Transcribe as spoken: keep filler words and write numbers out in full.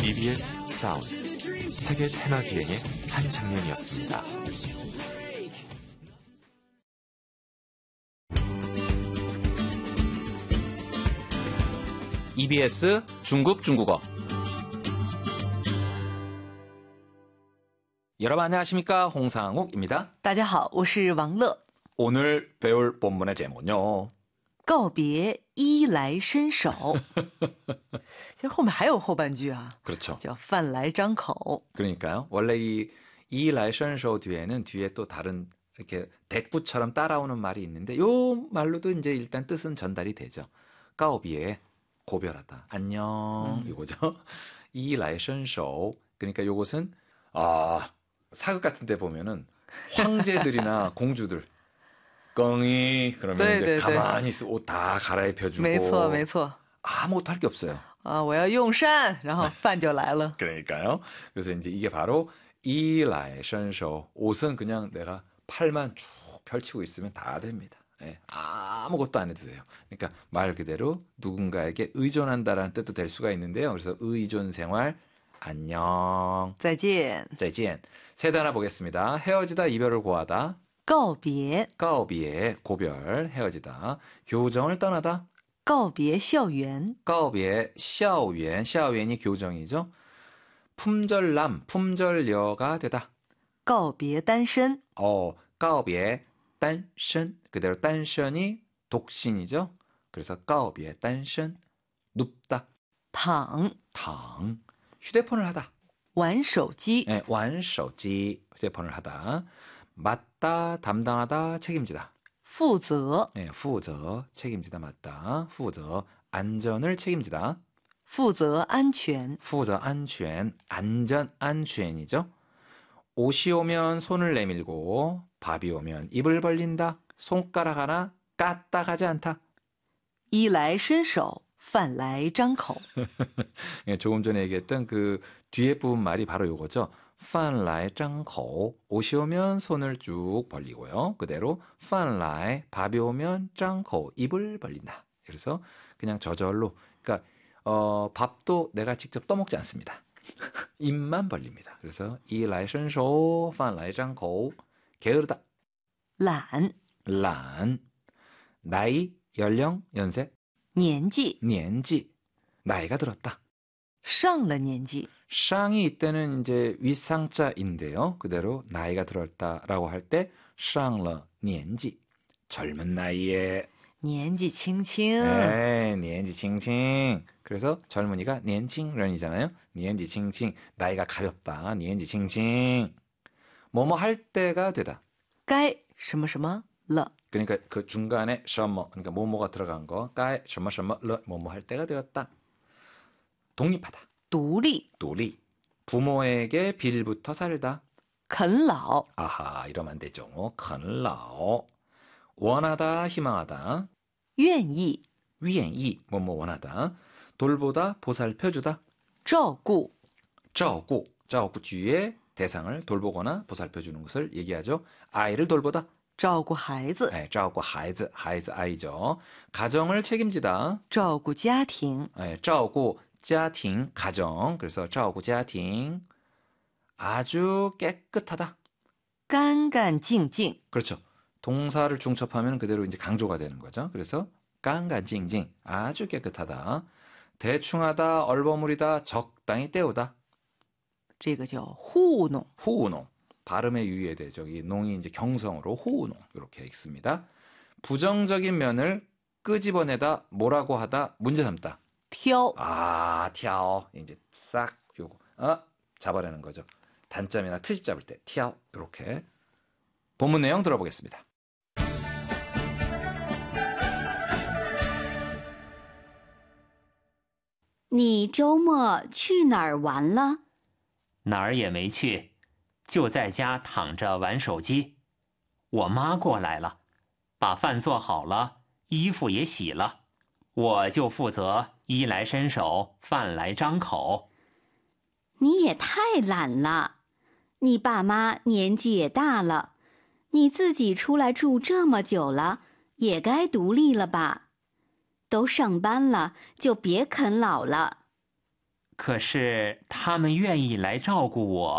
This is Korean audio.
이비에스 사운드 세계 테너 기행의 한 장면이었습니다. 이비에스 중국 중국어. 여러분 안녕하십니까? 홍상욱입니다. 大家好，我是王乐。 오늘 배울 본문의 제목은요. 告别衣来伸手。其实后面还有后半句啊。 그렇죠. 叫饭来张口。 그러니까요. 원래 이 이라이 션쇼 뒤에는 뒤에 또 다른 이렇게 대꾸처럼 따라오는 말이 있는데 요 말로도 이제 일단 뜻은 전달이 되죠. 까오비에 고별하다. 안녕. 음. 이거죠. 이라이 션쇼. 그러니까 요것은 아, 사극 같은 데 보면은 황제들이나 공주들 껑이 그러면 네, 이제 네, 가만히 있어 옷 다 갈아입혀주고 没错没错 아무것도 할 게 없어요. 아, 我要用膳然后饭就来了 그러니까요. 그래서 이제 이게 바로 이라이 션쇼. 옷은 그냥 내가 팔만 쭉 펼치고 있으면 다 됩니다. 네, 아무것도 안 해도 돼요. 그러니까 말 그대로 누군가에게 의존한다라는 뜻도 될 수가 있는데요. 그래서 의존 생활 안녕. 再见. 再见. 세 단어 보겠습니다. 헤어지다, 이별을 고하다. 告别. 告别, 고별, 헤어지다. 교정을 떠나다. 告别校园. 告别校园, 校园이 교정이죠. 품절남, 품절녀가 되다. 告别单身. 어, 告别单身. 그대로 단션이 독신이죠. 그래서 告别单身, 눕다. 躺. 躺. 휴대폰을 하다. 玩手机. 네, 玩手机. 휴대폰을 하다. 맡다, 담당하다, 책임지다. 负责. 네, 负责, 책임지다, 맡다. 负责, 안전을 책임지다. 负责安全. 负责安全, 안전, 안전이죠. 옷이 오면 손을 내밀고 밥이 오면 입을 벌린다. 손가락 하나 까딱하지 않다. 衣来伸手饭来张口. 예, 조금 전에 얘기했던 그 뒤에 부분 말이 바로 요거죠. 饭来张口. 옷이 오면 손을 쭉 벌리고요. 그대로 饭来, 밥이 오면 张口, 입을 벌린다. 그래서 그냥 저절로, 그러니까 어, 밥도 내가 직접 떠먹지 않습니다. 입만 벌립니다. 그래서 衣来伸手饭来张口. 게으르다. 懒. 懒. 나이, 연령, 연세. 年纪. 年纪. 나이가 들었다. 上了年纪. 쌍이 이때는 이제 윗상자인데요. 그대로 나이가 들었다라고 할 때 上了年纪. 젊은 나이에. 年纪轻轻. 네, 年纪轻轻. 그래서 젊은이가 年轻人이잖아요. 年纪轻轻. 나이가 가볍다. 年纪轻轻. 뭐뭐 할 때가 되다. 该什么什么了. 그러니까 그 중간에 什么, 그러니까 뭐뭐가 들어간 거. 该什么什么了, 뭐뭐 할 때가 되었다. 독립하다. 独立. 独立. 부모에게 빌부터 살다. 啃老. 아하, 이러면 안 되죠. 啃老. 원하다, 희망하다. 愿意. 愿意, 뭐뭐 원하다. 돌보다, 보살펴주다. 照顾. 照顾, 照顾주의 대상을 돌보거나 보살펴주는 것을 얘기하죠. 아이를 돌보다. 照顾孩子. 네, 照顾孩子, 孩子 아이죠. 가정을 책임지다. 照顾家庭. 네, 照顾家庭, 가정. 그래서 照顾家庭. 아주 깨끗하다. 干干净净. 그렇죠. 동사를 중첩하면 그대로 이제 강조가 되는 거죠. 그래서 깐간징징, 아주 깨끗하다. 대충하다, 얼버무리다, 적당히 때우다. 这个叫糊弄. 후우농. 발음에 유의해야 되죠. 이 농이 이제 경성으로 후우농 이렇게 읽습니다. 부정적인 면을 끄집어내다, 뭐라고 하다, 문제 삼다. 挑. 아,挑. 이제 싹 요거 어? 잡아내는 거죠. 단점이나 트집 잡을 때挑이렇게. 본문 내용 들어보겠습니다. 你周末去哪儿玩了？ 哪儿也没去，就在家躺着玩手机。我妈过来了，把饭做好了，衣服也洗了，我就负责衣来伸手，饭来张口。 你也太懒了，你爸妈年纪也大了，你自己出来住这么久了，也该独立了吧？都上班了，就别啃老了。 可是他们愿意来照顾我。